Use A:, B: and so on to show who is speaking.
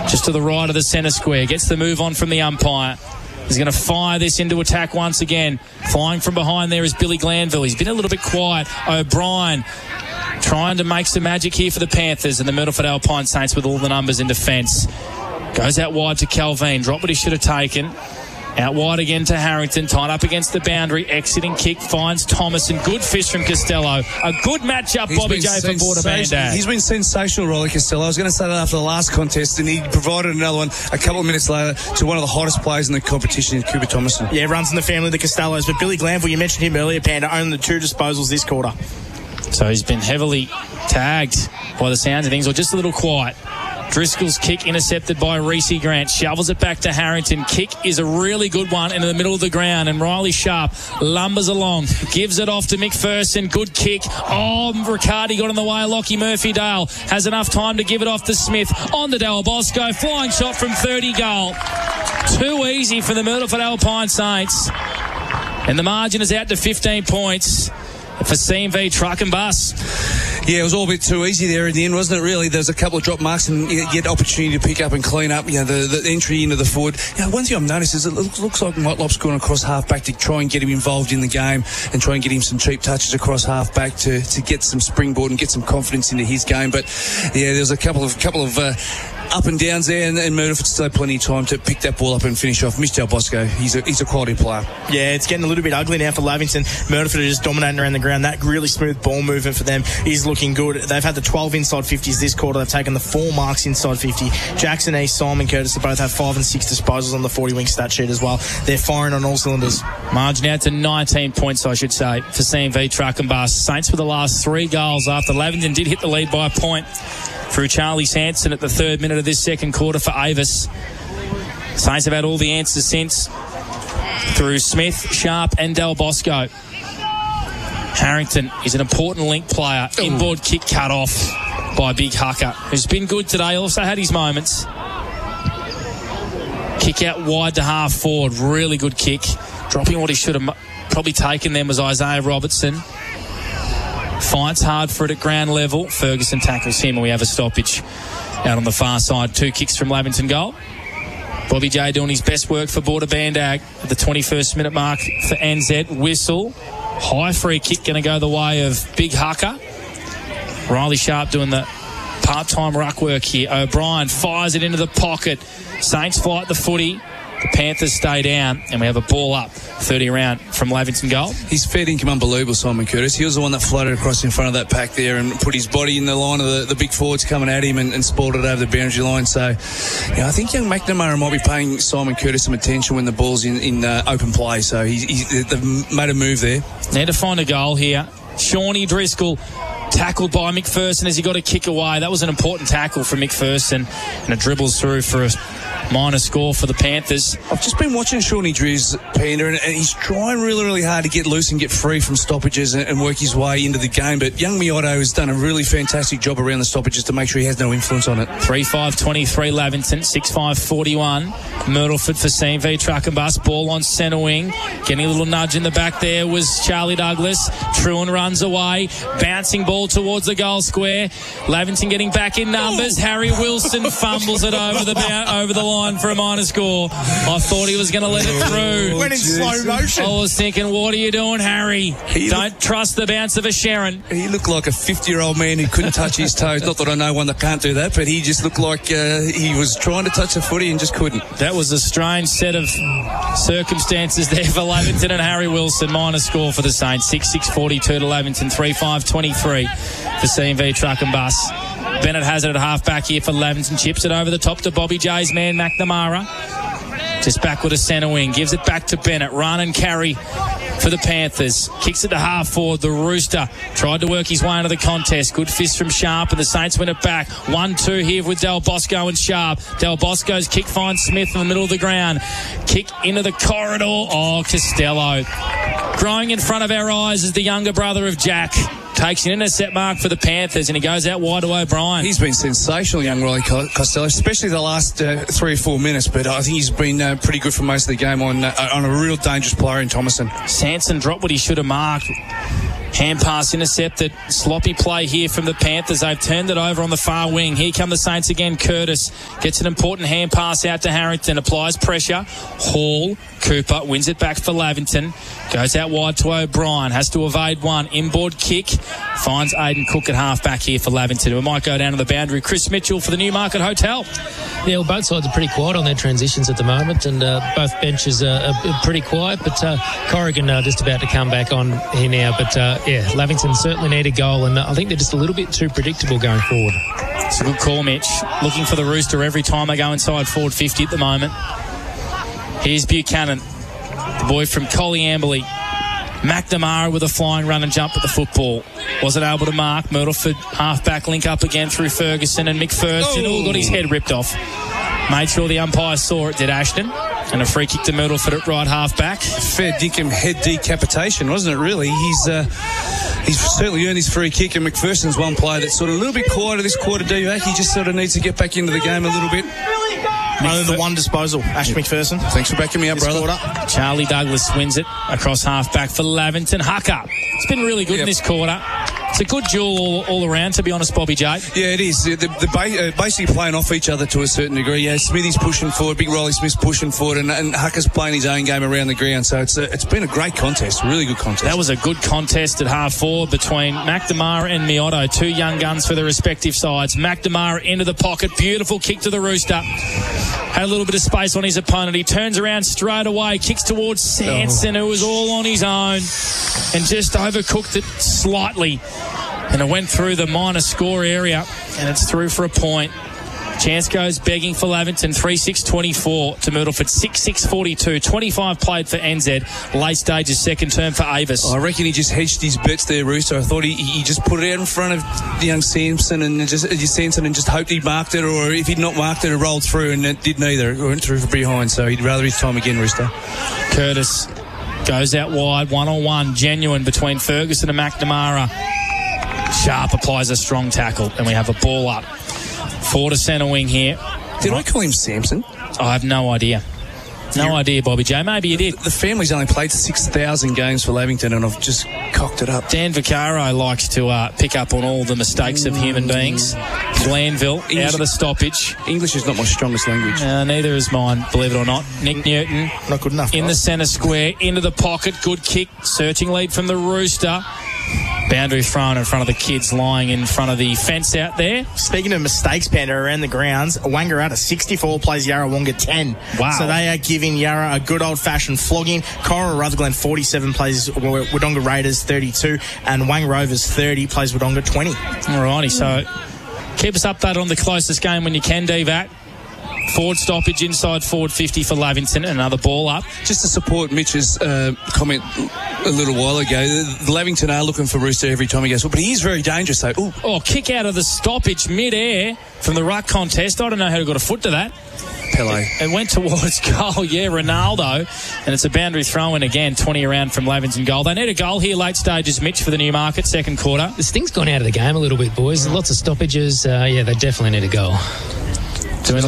A: just to the right of the centre square. Gets the move on from the umpire. He's going to fire this into attack once again. Flying from behind there is Billy Glanville. He's been a little bit quiet. O'Brien trying to make some magic here for the Panthers, and the Myrtleford Alpine Saints with all the numbers in defence. Goes out wide to Calvin. Drop what he should have taken. Out wide again to Harrington, tied up against the boundary. Exiting kick finds Thomas, and good fish from Costello. A good matchup, Bobby J, for Border Bandag.
B: He's been sensational, Rolly Costello. I was going to say that after the last contest, and he provided another one a couple of minutes later to one of the hottest players in the competition, Cooper Thomason.
C: Yeah, runs in the family, the Costellos. But Billy Glanville, you mentioned him earlier, Panda, only the 2 disposals this quarter.
A: So he's been heavily tagged by the sounds of things, or just a little quiet. Driscoll's kick intercepted by Reece Grant. Shovels it back to Harrington. Kick is a really good one into the middle of the ground, and Riley Sharp lumbers along. Gives it off to McPherson. Good kick. Oh, Riccardi got in the way of Lockie Murphy-Dale. Has enough time to give it off to Smith. On to Del Bosco. Flying shot from 30 goal. Too easy for the Myrtleford Alpine Saints. And the margin is out to 15 points for CMV Truck and Bus.
B: Yeah, it was all a bit too easy there at the end, wasn't it, really? There's a couple of drop marks and you get opportunity to pick up and clean up, the entry into the forward. One thing I've noticed is it looks like Motlop's gone across half-back to try and get him involved in the game and try and get him some cheap touches across half-back to get some springboard and get some confidence into his game. But, yeah, there's a couple of up and downs there, and Murtleford still had plenty of time to pick that ball up and finish off. Mr. Del Bosco, he's a quality player.
C: Yeah, it's getting a little bit ugly now for Lavington. Murtleford are just dominating around the ground. That really smooth ball movement for them is looking good. They've had the 12 inside 50s this quarter. They've taken the 4 marks inside 50. Jackson East, Simon Curtis, they both have 5 and 6 disposals on the 40-wing stat sheet as well. They're firing on all cylinders.
A: Margin out to 19 points, I should say, for CMV Truck and Bus. Saints with the last 3 goals after Lavington did hit the lead by a point through Charlie Sanson at the 3rd minute of this second quarter for Avis. Saints have had all the answers since through Smith, Sharp and Del Bosco. Harrington is an important link player. Inboard kick cut off by Big Hucker, who's been good today, also had his moments. Kick out wide to half forward, really good kick. Dropping what he should have probably taken then was Isaiah Robertson. Fights hard for it at ground level. Ferguson tackles him, and we have a stoppage out on the far side. 2 kicks from Lavington goal. Bobby J doing his best work for Border Bandag at the 21st minute mark for NZ. Whistle. High free kick going to go the way of Big Hucker. Riley Sharp doing the part-time ruck work here. O'Brien fires it into the pocket. Saints fight the footy. The Panthers stay down, and we have a ball up 30 around from Lavington goal.
B: His fair income unbelievable, Simon Curtis. He was the one that floated across in front of that pack there and put his body in the line of the big forwards coming at him and spoiled it over the boundary line. So, I think young McNamara might be paying Simon Curtis some attention when the ball's in open play. So they've made a move there.
A: Need to find a goal here. Shawnee Driscoll tackled by McPherson as he got a kick away. That was an important tackle from McPherson, and it dribbles through for a minor score for the Panthers.
B: I've just been watching Shawnee Driz, Panda, and he's trying really, really hard to get loose and get free from stoppages and work his way into the game. But young Miotto has done a really fantastic job around the stoppages to make sure he has no influence on it.
A: 3-5-23 Lavington, 6-5-41. Myrtleford for CMV Truck and Bus. Ball on centre wing. Getting a little nudge in the back there was Charlie Douglas. Truan runs away. Bouncing ball towards the goal square. Lavington getting back in numbers. Harry Wilson fumbles it over the line for a minor score. I thought he was going to let it through.
C: Went in slow motion.
A: I was thinking, what are you doing, Harry? Don't trust the bounce of a Sharon.
B: He looked like a 50-year-old man who couldn't touch his toes. Not that I know one that can't do that, but he just looked like he was trying to touch the footy and just couldn't.
A: That was a strange set of circumstances there for Lavington and Harry Wilson. Minor score for the Saints. 6-6-42 to Lavington. 3-5-23 for CMV Truck and Bus. Bennett has it at half-back here for Lavington. Chips it over the top to Bobby J's man, McNamara. Just back with a centre wing. Gives it back to Bennett. Run and carry for the Panthers. Kicks it to half-forward. The Rooster tried to work his way into the contest. Good fist from Sharp, and the Saints win it back. 1-2 here with Del Bosco and Sharp. Del Bosco's kick finds Smith in the middle of the ground. Kick into the corridor. Oh, Costello. Growing in front of our eyes is the younger brother of Jack. Takes an intercept mark for the Panthers, and he goes out wide to O'Brien.
B: He's been sensational, young Riley Costello, especially the last 3 or 4 minutes, but I think he's been pretty good for most of the game on a real dangerous player in Thomason.
A: Sanson dropped what he should have marked. Hand pass intercepted. Sloppy play here from the Panthers. They've turned it over on the far wing. Here come the Saints again. Curtis gets an important hand pass out to Harrington. Applies pressure. Hall. Cooper wins it back for Lavington. Goes out wide to O'Brien. Has to evade one. Inboard kick. Finds Aiden Cook at half back here for Lavington. We might go down to the boundary. Chris Mitchell for the Newmarket Hotel.
D: Yeah, well, both sides are pretty quiet on their transitions at the moment, and both benches are pretty quiet, but Corrigan just about to come back on here now. But, Lavington certainly need a goal, and I think they're just a little bit too predictable going forward.
A: It's a good call, Mitch. Looking for the Rooster every time they go inside forward 50 at the moment. Here's Buchanan, the boy from Colliamberley. McNamara with a flying run and jump at the football. Wasn't able to mark. Myrtleford half-back link up again through Ferguson, and McPherson got his head ripped off. Made sure the umpire saw it, did Ashton. And a free kick to Myrtleford at right half-back.
B: Fair dinkum head decapitation, wasn't it, really? He's certainly earned his free kick, and McPherson's one player that's sort of a little bit quieter this quarter, D-Vac. He just sort of needs to get back into the game a little bit.
C: Only the one disposal, Ash McPherson.
B: Thanks for backing me up, brother.
A: Charlie Douglas wins it across half-back for Lavington. Hucker. It's been really good in this quarter. It's a good duel all around, to be honest, Bobby J.
B: Yeah, it is. They're basically playing off each other to a certain degree. Yeah, Smithy's pushing forward, Big Rolly Smith's pushing forward, and Hucker's playing his own game around the ground. So it's been a great contest, really good contest.
A: That was a good contest at half forward between McNamara and Miotto, two young guns for their respective sides. McNamara into the pocket, beautiful kick to the Rooster. Had a little bit of space on his opponent. He turns around straight away, kicks towards Sanson, who was all on his own, and just overcooked it slightly. And it went through the minor score area, and it's through for a point. Chance goes begging for Lavington, 3-6-24 to Myrtleford, 6-6-42. 25 played for NZ. Late stages, second term for Avis.
B: I reckon he just hedged his bets there, Rooster. I thought he just put it out in front of the young Sampson and just hoped he marked it, or if he'd not marked it, it rolled through, and it did neither. It went through for behind, so he'd rather his time again, Rooster.
A: Curtis goes out wide, one-on-one, genuine between Ferguson and McNamara. Sharp applies a strong tackle, and we have a ball up. Forward to centre wing here.
B: Did I call him Sampson?
A: I have no idea. No idea, Bobby J. Maybe you did.
B: The family's only played 6,000 games for Lavington, and I've just cocked it up.
A: Dan Vaccaro likes to pick up on all the mistakes of human beings. Glanville out of the stoppage.
B: English is not my strongest language.
A: Neither is mine, believe it or not. Nick Newton.
C: Not good enough.
A: In the centre square, into the pocket. Good kick. Searching lead from the Rooster. Boundary thrown in front of the kids lying in front of the fence out there.
C: Speaking of mistakes, Panda, around the grounds, Wangaratta 64 plays Yarrawonga 10.
A: Wow.
C: So they are giving Yarra a good old-fashioned flogging. Cora Rutherglen 47 plays Wodonga Raiders 32, and Wang Rovers 30 plays Wodonga 20.
A: Alrighty, so keep us updated on the closest game when you can, D-Vac. Forward stoppage inside forward 50 for Lavington. Another ball up.
B: Just to support Mitch's comment a little while ago, the Lavington are looking for Rooster every time he goes, but he is very dangerous though. Ooh.
A: Oh, kick out of the stoppage mid-air from the ruck contest. I don't know how to got a foot to that.
B: Pele.
A: It went towards goal, Ronaldo. And it's a boundary throw-in again, 20 around from Lavington goal. They need a goal here, late stages, Mitch, for the Newmarket, second quarter.
D: This thing's gone out of the game a little bit, boys. Lots of stoppages. They definitely need a goal.